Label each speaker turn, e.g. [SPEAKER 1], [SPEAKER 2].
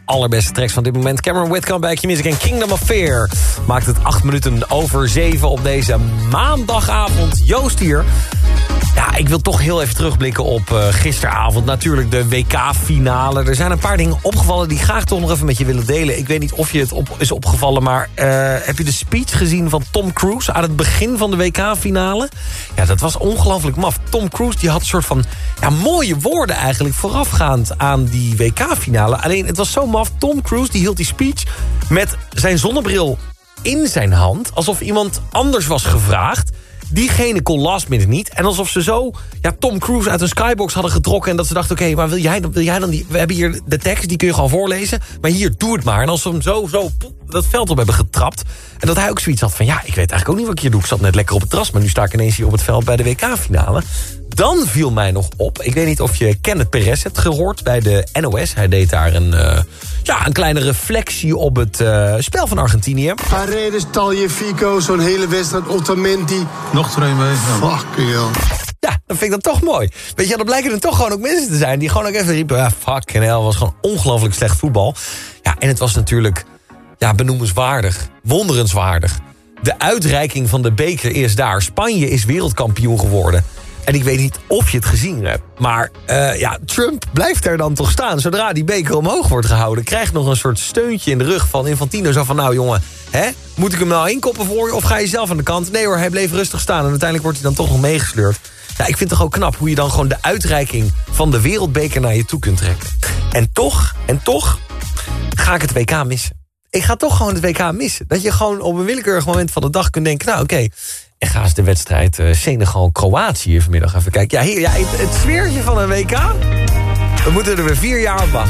[SPEAKER 1] allerbeste tracks van dit moment. Cameron Whitcomb bij Q-Music en Kingdom of Fear. Maakt het 7:08 op deze maandagavond. Joost hier. Ja, ik wil toch heel even terugblikken op gisteravond. Natuurlijk de WK-finale. Er zijn een paar dingen opgevallen die ik graag toch nog even met je willen delen. Ik weet niet of je het is opgevallen, maar heb je de speech gezien van Tom Cruise aan het begin van de WK-finale? Ja, dat was ongelooflijk maf. Tom Cruise die had een soort van mooie woorden eigenlijk voorafgaand aan die WK-finale. Alleen het was zo maf. Tom Cruise die hield die speech met zijn zonnebril in zijn hand, alsof iemand anders was gevraagd. Diegene kon last minute niet. En alsof ze zo Tom Cruise uit een skybox hadden getrokken. En dat ze dachten, oké, maar wil jij dan die... We hebben hier de tekst, die kun je gewoon voorlezen. Maar hier, doe het maar. En als ze hem zo dat veld op hebben getrapt. En dat hij ook zoiets had van, ik weet eigenlijk ook niet wat ik hier doe. Ik zat net lekker op het terras, maar nu sta ik ineens hier op het veld bij de WK-finale. Dan viel mij nog op. Ik weet niet of je Kenneth Perez hebt gehoord bij de NOS. Hij deed daar een kleine reflectie op het spel van Argentinië.
[SPEAKER 2] Paredes, Taljefico, zo'n hele wedstrijd, Otamendi.
[SPEAKER 3] Nog 2 mee.
[SPEAKER 2] Fucking hell.
[SPEAKER 1] Ja, dan vind ik dat toch mooi. Weet je, dan blijken er toch gewoon ook mensen te zijn die gewoon ook even riepen, fucking hell, was gewoon ongelooflijk slecht voetbal. Ja, en het was natuurlijk, benoemenswaardig, wonderenswaardig. De uitreiking van de beker is daar. Spanje is wereldkampioen geworden. En ik weet niet of je het gezien hebt. Maar Trump blijft er dan toch staan. Zodra die beker omhoog wordt gehouden, krijgt nog een soort steuntje in de rug van Infantino. Zo van, nou jongen, moet ik hem nou inkoppen voor je of ga je zelf aan de kant? Nee hoor, hij bleef rustig staan en uiteindelijk wordt hij dan toch nog meegesleurd. Ja, ik vind het toch ook knap hoe je dan gewoon de uitreiking van de wereldbeker naar je toe kunt trekken. En toch ga ik het WK missen. Ik ga toch gewoon het WK missen. Dat je gewoon op een willekeurig moment van de dag kunt denken, nou oké. En ga eens de wedstrijd Senegal-Kroatië vanmiddag even kijken. Ja, het sfeertje van een WK, we moeten er weer 4 jaar op wachten.